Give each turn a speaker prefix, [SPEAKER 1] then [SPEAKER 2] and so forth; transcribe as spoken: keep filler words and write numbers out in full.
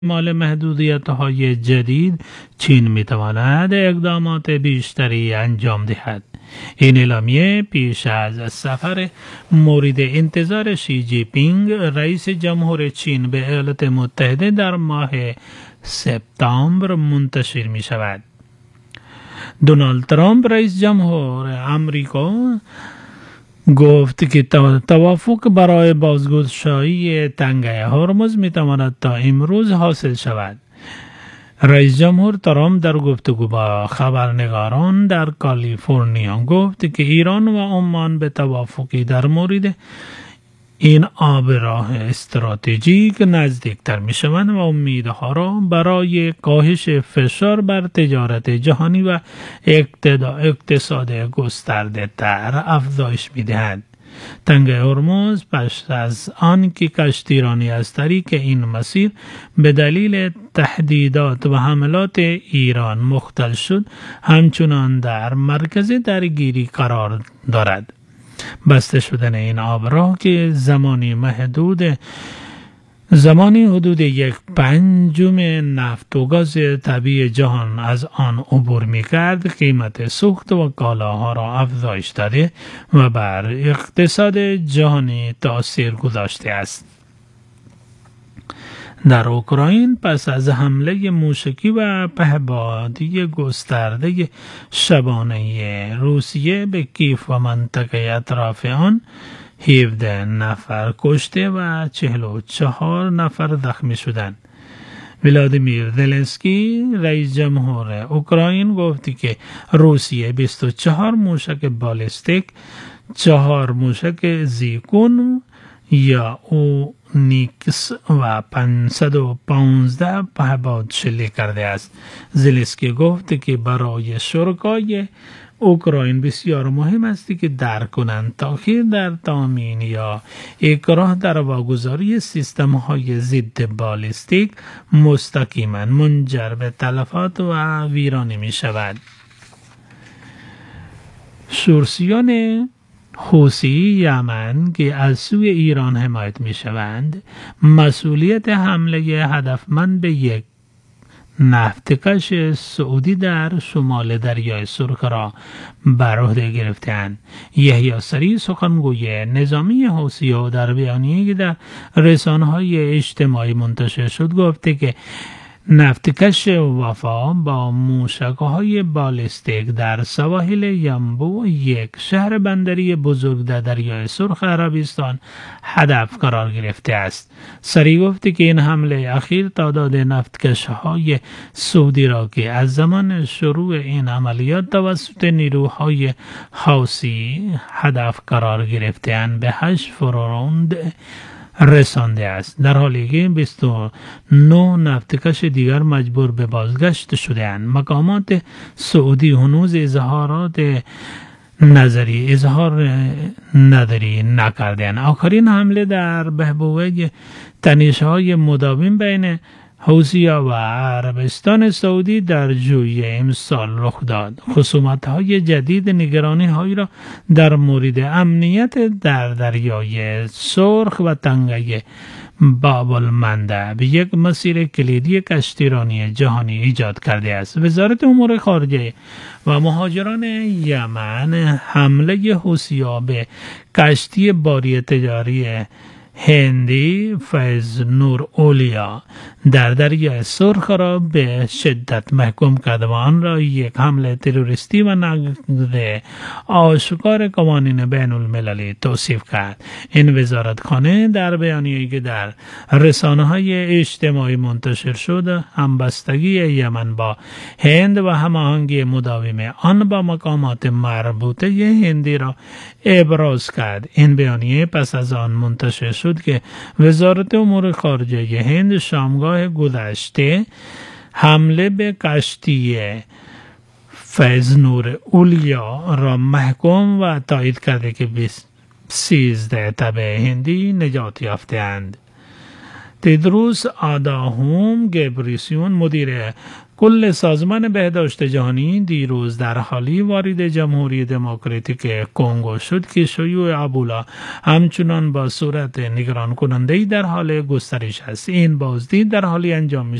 [SPEAKER 1] مال محدودیت‌های جدید چین می‌تواند اقدامات بیشتری انجام دهد. این اعلامیه پیش از سفر مورد انتظار شی جی پینگ رئیس جمهور چین به ایالات متحده در ماه سپتامبر منتشر می شود. دونالد ترامپ رئیس جمهور آمریکا گفت که توافق برای بازگشایی تنگه هرمز می تواند تا امروز حاصل شود. رئیس جمهور ترامپ در گفتگو با خبرنگاران در کالیفرنیا گفت که ایران و عمان به توافقی در مورد این آب راه استراتژیک نزدیکتر می شوند و امیدها را برای کاهش فشار بر تجارت جهانی و اقتصاد گسترده تر افزایش می دهند. تنگه هرمز پس از آن که کشتیرانی از طریق این مسیر به دلیل تهدیدات و حملات ایران مختل شد، همچنان در مرکز درگیری قرار دارد. بسته شدن این آبراه که زمانی محدود زمانی حدود یک پنجم نفت و گاز طبیعی جهان از آن عبور می کرد، قیمت سوخت و کالاها را افزایش داده و بر اقتصاد جهانی تأثیر گذاشته است. در اوکراین پس از حمله موشکی و پهپادی گسترده شبانه روسیه به کیف و منطقه اطراف آن، هفده نفر کشته و چهل و چهار نفر زخمی شدند. ولادیمیر زلنسکی رئیس جمهور اوکراین گفت که روسیه بیست و چهار موشک بالستیک، چهار موشک زیکون یا اونیکس و پانصد و پانزده پهپاد شلیک کرده است. زلنسکی گفت که برای شرکای اوکراین بسیار مهم است که درک کنند تأخیر در تامین یا اکراه در واگذاری سیستم های ضد بالستیک مستقیما منجر به تلفات و ویرانی می شود. شورشیان حوثی یمن که از سوی ایران حمایت می شوند، مسئولیت حمله هدفمند به یک نفتکش سعودی در شمال دریای سرخ را بر عهده گرفتند. یحیی سری سخنگوی نظامی حوثی‌ها در بیانیه‌ای در رسانه‌های اجتماعی منتشر شد گفته که نفتکش وفا با موشک‌های بالستیک در سواحل ینبوع، یک شهر بندری بزرگ در دریای سرخ عربستان، هدف قرار گرفته است. سری گفت که این حمله اخیر تعداد نفتکش‌های سعودی را که از زمان شروع این عملیات توسط نیروهای حوثی هدف قرار گرفته‌اند به هشت فروند رسانده است، در حالی که بیست و نه نفتکش دیگر مجبور به بازگشت شده‌اند. مقامات سعودی هنوز اظهارات نظری اظهار نظری نکرده‌اند. آخرین حمله در بهبوده تنش‌های مداوم بین حوثی‌ها و عربستان سعودی در ژوئیه امسال رخ داد. خصومت‌های جدید نگرانی‌هایی را در مورد امنیت در دریای سرخ و تنگه باب المندب، یک مسیر کلیدی کشتیرانی جهانی، ایجاد کرده است. وزارت امور خارجه و مهاجران یمن حمله حوثی‌ها به کشتی باری تجاری هندی فیض نور اولیا در دریای سرخ را به شدت محکوم کرد و آن را یک حمله تروریستی و نقض آشکار قوانین بین المللی توصیف کرد. این وزارتخانه در بیانیه‌ای که در رسانه‌های اجتماعی منتشر شد، همبستگی یمن با هند و هماهنگی مداوم آن با مقامات مربوطه هندی را ابراز کرد. این بیانیه پس از آن منتشر شد که وزارت امور خارجه هند شامگاه گذشته حمله به کشتی فیض نور اولیا را محکوم و تایید کرده که سیزده تبع هندی نجات یافته‌اند. تدروس آداهوم گبریسیون مدیر کل سازمان بهداشت جهانی دیروز در حالی وارد جمهوری دموکراتیک کنگو شد که شیوع ابولا همچنان با صورت نگران کننده در حال گسترش است. این بازدید در حالی انجام می